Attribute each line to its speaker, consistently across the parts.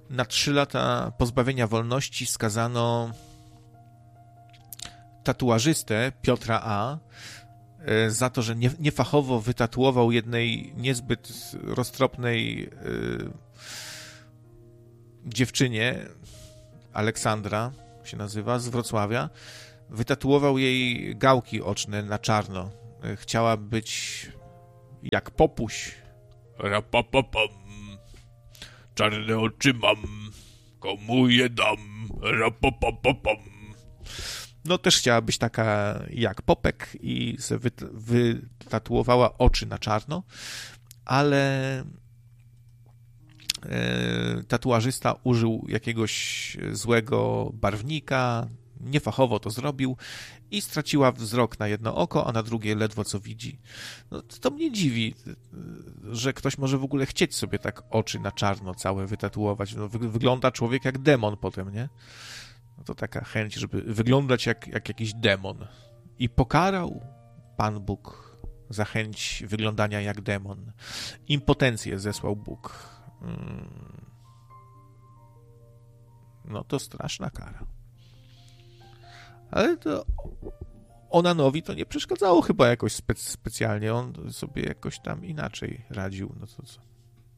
Speaker 1: na 3 lata pozbawienia wolności skazano tatuażystę Piotra A. Za to, że niefachowo wytatuował jednej niezbyt roztropnej dziewczynie, Aleksandra się nazywa, z Wrocławia. Wytatuował jej gałki oczne na czarno. Chciała być jak Popuś.
Speaker 2: Rapapapam. Czarne oczy mam, komu je dam. Rapapapam.
Speaker 1: No też chciała być taka jak Popek i sobie wytatuowała oczy na czarno, ale tatuażysta użył jakiegoś złego barwnika, niefachowo to zrobił i straciła wzrok na jedno oko, a na drugie ledwo co widzi. No, to mnie dziwi, że ktoś może w ogóle chcieć sobie tak oczy na czarno całe wytatuować. No, wygląda człowiek jak demon potem, nie? No to taka chęć, żeby wyglądać jak jakiś demon. I pokarał Pan Bóg za chęć wyglądania jak demon. Impotencję zesłał Bóg. No to straszna kara. Ale to Onanowi to nie przeszkadzało chyba jakoś specjalnie. On sobie jakoś tam inaczej radził. No to co?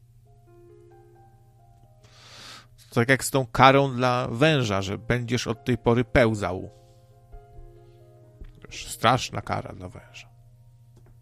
Speaker 1: Tak jak z tą karą dla węża, że będziesz od tej pory pełzał. Straszna kara dla węża.